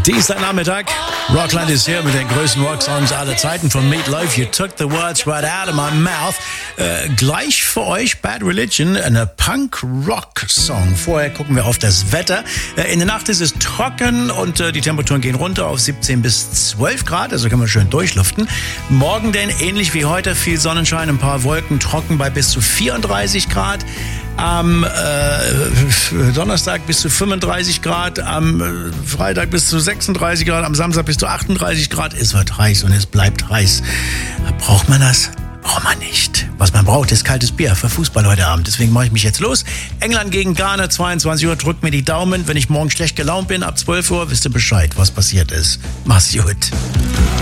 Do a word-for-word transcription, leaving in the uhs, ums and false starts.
Dienstagnachmittag. Rockland ist hier mit den größten Rocksongs aller Zeiten von Meat Loaf. You took the words right out of my mouth. Äh, gleich für euch Bad Religion, eine Punk-Rock-Song. Vorher gucken wir auf das Wetter. Äh, in der Nacht ist es trocken und äh, die Temperaturen gehen runter auf siebzehn bis zwölf Grad. Also können wir schön durchlüften. Morgen denn ähnlich wie heute viel Sonnenschein, ein paar Wolken, trocken bei bis zu vierunddreißig Grad. Am äh, Donnerstag bis zu fünfunddreißig Grad, am äh, Freitag bis zu sechsunddreißig Grad, am Samstag bis zu achtunddreißig Grad. Es wird heiß und es bleibt heiß. Braucht man das? Braucht man nicht. Was man braucht, ist kaltes Bier für Fußball heute Abend. Deswegen mache ich mich jetzt los. England gegen Ghana, zweiundzwanzig Uhr. Drückt mir die Daumen. Wenn ich morgen schlecht gelaunt bin, ab zwölf Uhr, wisst ihr Bescheid, was passiert ist. Mach's gut.